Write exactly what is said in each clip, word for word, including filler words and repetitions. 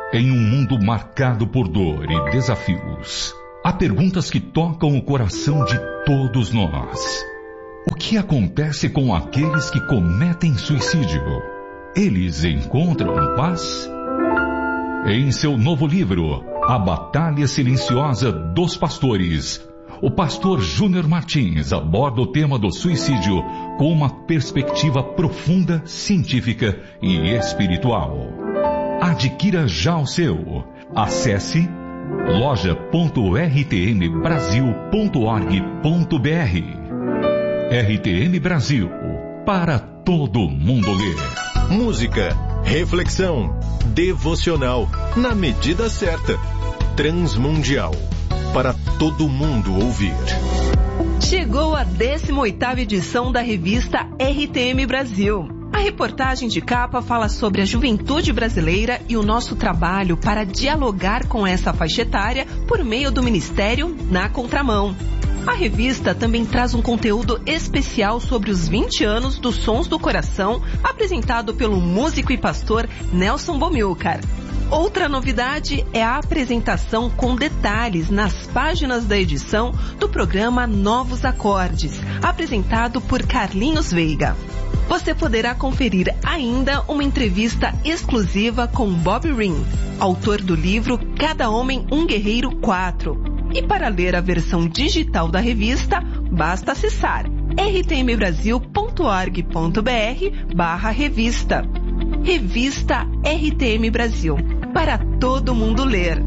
Em um mundo marcado por dor e desafios, há perguntas que tocam o coração de todos nós. O que acontece com aqueles que cometem suicídio? Eles encontram paz? Em seu novo livro, A Batalha Silenciosa dos Pastores, o pastor Júnior Martins aborda o tema do suicídio com uma perspectiva profunda, científica e espiritual. Adquira já o seu. Acesse loja ponto r t m brasil ponto org ponto b r. R T M Brasil, para todo mundo ler. Música, reflexão, devocional, na medida certa. Transmundial, para todo mundo ouvir. Chegou a décima oitava edição da revista R T M Brasil. A reportagem de capa fala sobre a juventude brasileira e o nosso trabalho para dialogar com essa faixa etária por meio do Ministério Na Contramão. A revista também traz um conteúdo especial sobre os vinte anos dos Sons do Coração, apresentado pelo músico e pastor Nelson Bomilcar. Outra novidade é a apresentação com detalhes nas páginas da edição do programa Novos Acordes, apresentado por Carlinhos Veiga. Você poderá conferir ainda uma entrevista exclusiva com Bob Ring, autor do livro Cada Homem um Guerreiro quatro. E para ler a versão digital da revista, basta acessar r t m brasil ponto org ponto b r barra revista. Revista R T M Brasil, para todo mundo ler.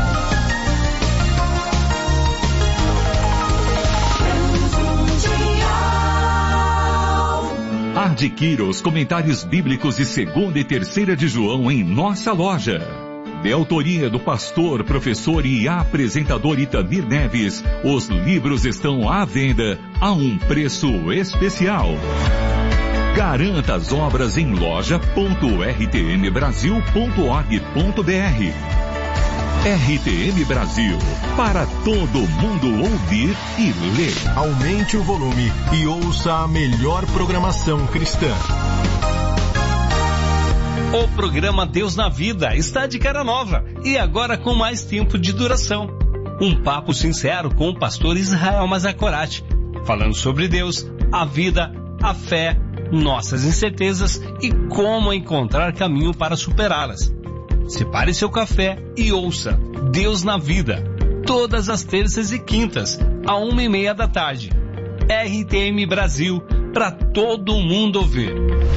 Adquira os comentários bíblicos de segunda e terceira de João em nossa loja. De autoria do pastor, professor e apresentador Itamir Neves, os livros estão à venda a um preço especial. Garanta as obras em loja ponto r t m brasil ponto org ponto b r. R T M Brasil, para todo mundo ouvir e ler. Aumente o volume e ouça a melhor programação cristã. O programa Deus na Vida está de cara nova e agora com mais tempo de duração. Um papo sincero com o pastor Israel Mazakorati, falando sobre Deus, a vida, a fé, nossas incertezas e como encontrar caminho para superá-las. Separe seu café e ouça Deus na Vida, todas as terças e quintas, a uma e meia da tarde. R T M Brasil, para todo mundo ouvir.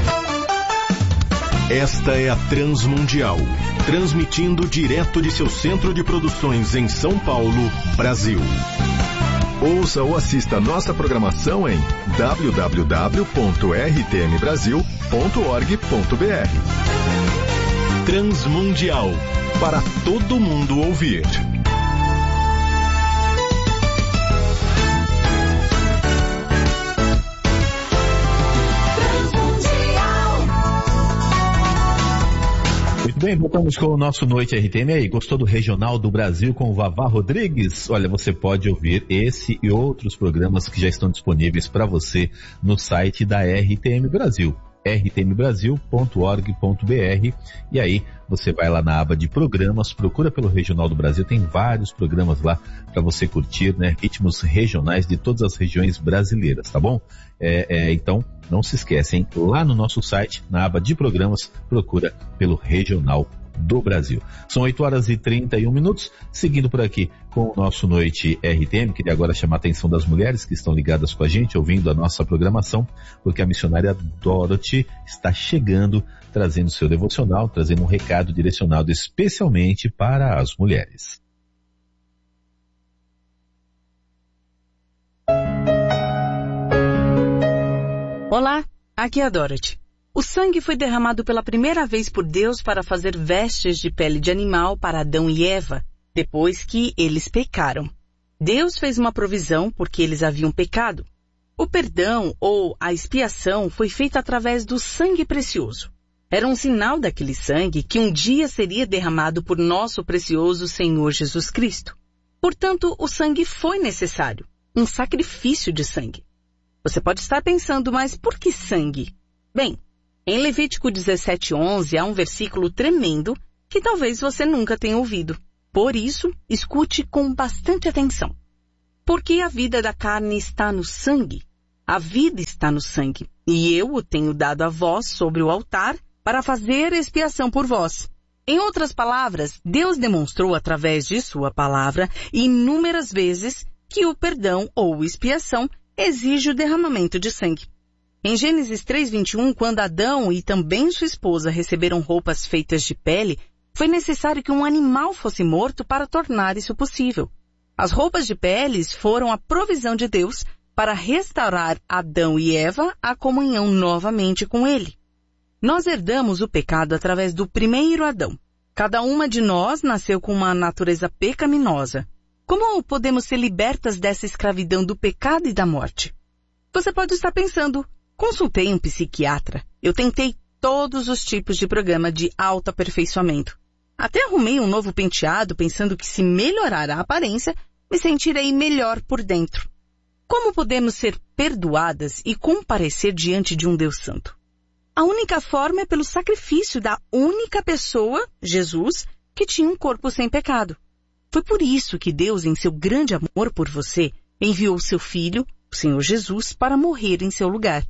Esta é a Transmundial, transmitindo direto de seu centro de produções em São Paulo, Brasil. Ouça ou assista a nossa programação em w w w ponto r t m brasil ponto org ponto b r. Transmundial, para todo mundo ouvir. Bem, voltamos com o nosso Noite R T M aí. Gostou do Regional do Brasil com o Vavá Rodrigues? Olha, você pode ouvir esse e outros programas que já estão disponíveis para você no site da R T M Brasil, r t m brasil ponto org ponto b r, e aí você vai lá na aba de programas, procura pelo Regional do Brasil, tem vários programas lá para você curtir, né? Ritmos regionais de todas as regiões brasileiras, tá bom? É, é, então, não se esquecem, lá no nosso site, na aba de programas, procura pelo Regional do Brasil. São oito horas e trinta e um minutos, seguindo por aqui com o nosso Noite R T M. Queria agora chamar a atenção das mulheres que estão ligadas com a gente, ouvindo a nossa programação, porque a missionária Dorothy está chegando, trazendo seu devocional, trazendo um recado direcionado especialmente para as mulheres. Olá, aqui é a Dorothy. O sangue foi derramado pela primeira vez por Deus para fazer vestes de pele de animal para Adão e Eva, depois que eles pecaram. Deus fez uma provisão porque eles haviam pecado. O perdão ou a expiação foi feita através do sangue precioso. Era um sinal daquele sangue que um dia seria derramado por nosso precioso Senhor Jesus Cristo. Portanto, o sangue foi necessário, um sacrifício de sangue. Você pode estar pensando, mas por que sangue? Bem, em Levítico dezessete, onze há um versículo tremendo que talvez você nunca tenha ouvido. Por isso, escute com bastante atenção. Porque a vida da carne está no sangue. A vida está no sangue, e eu o tenho dado a vós sobre o altar para fazer expiação por vós. Em outras palavras, Deus demonstrou através de sua palavra inúmeras vezes que o perdão ou expiação exige o derramamento de sangue. Em Gênesis três, vinte e um, quando Adão e também sua esposa receberam roupas feitas de pele, foi necessário que um animal fosse morto para tornar isso possível. As roupas de peles foram a provisão de Deus para restaurar Adão e Eva à comunhão novamente com ele. Nós herdamos o pecado através do primeiro Adão. Cada uma de nós nasceu com uma natureza pecaminosa. Como podemos ser libertas dessa escravidão do pecado e da morte? Você pode estar pensando, consultei um psiquiatra. Eu tentei todos os tipos de programa de autoaperfeiçoamento. Até arrumei um novo penteado pensando que se melhorar a aparência, me sentirei melhor por dentro. Como podemos ser perdoadas e comparecer diante de um Deus Santo? A única forma é pelo sacrifício da única pessoa, Jesus, que tinha um corpo sem pecado. Foi por isso que Deus, em seu grande amor por você, enviou seu Filho, o Senhor Jesus, para morrer em seu lugar.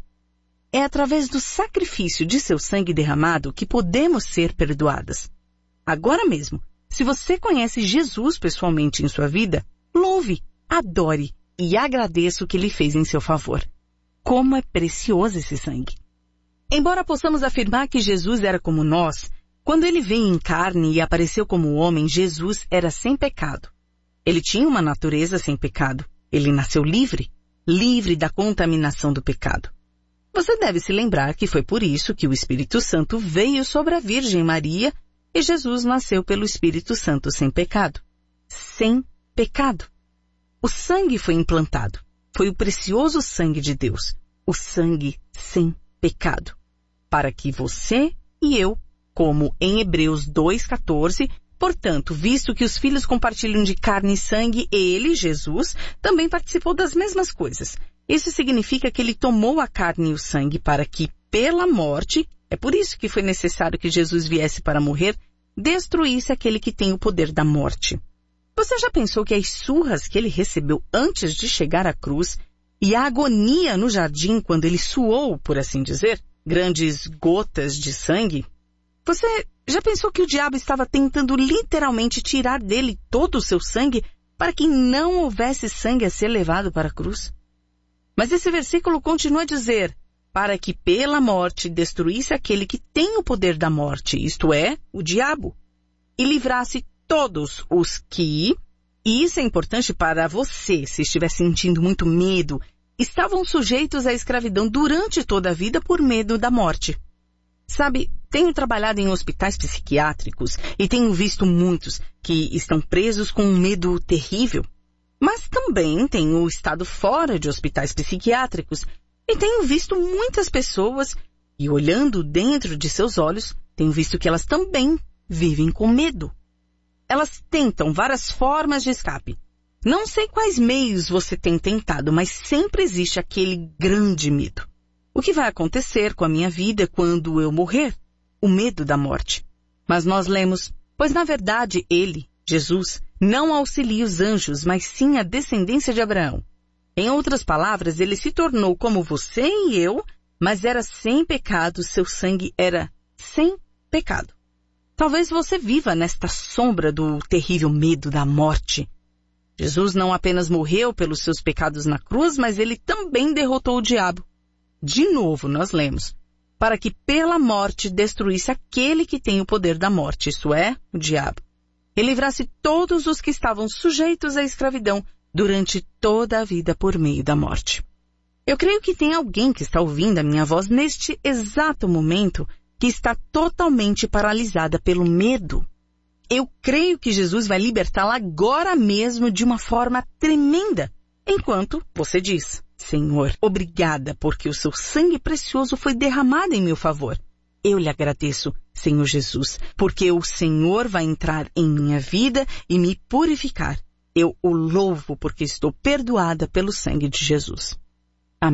É através do sacrifício de seu sangue derramado que podemos ser perdoadas. Agora mesmo, se você conhece Jesus pessoalmente em sua vida, louve, adore e agradeça o que ele fez em seu favor. Como é precioso esse sangue! Embora possamos afirmar que Jesus era como nós, quando ele veio em carne e apareceu como homem, Jesus era sem pecado. Ele tinha uma natureza sem pecado. Ele nasceu livre, livre da contaminação do pecado. Você deve se lembrar que foi por isso que o Espírito Santo veio sobre a Virgem Maria e Jesus nasceu pelo Espírito Santo sem pecado. Sem pecado. O sangue foi implantado. Foi o precioso sangue de Deus. O sangue sem pecado. Para que você e eu, como em Hebreus dois, quatorze, portanto, visto que os filhos compartilham de carne e sangue, ele, Jesus, também participou das mesmas coisas. Isso significa que ele tomou a carne e o sangue para que, pela morte, é por isso que foi necessário que Jesus viesse para morrer, destruísse aquele que tem o poder da morte. Você já pensou que as surras que ele recebeu antes de chegar à cruz e a agonia no jardim quando ele suou, por assim dizer, grandes gotas de sangue? Você já pensou que o diabo estava tentando literalmente tirar dele todo o seu sangue para que não houvesse sangue a ser levado para a cruz? Mas esse versículo continua a dizer, para que pela morte destruísse aquele que tem o poder da morte, isto é, o diabo, e livrasse todos os que, e isso é importante para você se estiver sentindo muito medo, estavam sujeitos à escravidão durante toda a vida por medo da morte. Sabe, tenho trabalhado em hospitais psiquiátricos e tenho visto muitos que estão presos com um medo terrível. Mas também tenho estado fora de hospitais psiquiátricos e tenho visto muitas pessoas e, olhando dentro de seus olhos, tenho visto que elas também vivem com medo. Elas tentam várias formas de escape. Não sei quais meios você tem tentado, mas sempre existe aquele grande medo. O que vai acontecer com a minha vida quando eu morrer? O medo da morte. Mas nós lemos, pois na verdade ele, Jesus, não auxilia os anjos, mas sim a descendência de Abraão. Em outras palavras, ele se tornou como você e eu, mas era sem pecado, seu sangue era sem pecado. Talvez você viva nesta sombra do terrível medo da morte. Jesus não apenas morreu pelos seus pecados na cruz, mas ele também derrotou o diabo. De novo, nós lemos, para que pela morte destruísse aquele que tem o poder da morte, isto é, o diabo, e livrasse todos os que estavam sujeitos à escravidão durante toda a vida por meio da morte. Eu creio que tem alguém que está ouvindo a minha voz neste exato momento que está totalmente paralisada pelo medo. Eu creio que Jesus vai libertá-la agora mesmo de uma forma tremenda, enquanto você diz, Senhor, obrigada porque o seu sangue precioso foi derramado em meu favor. Eu lhe agradeço, Senhor Jesus, porque o Senhor vai entrar em minha vida e me purificar. Eu o louvo porque estou perdoada pelo sangue de Jesus.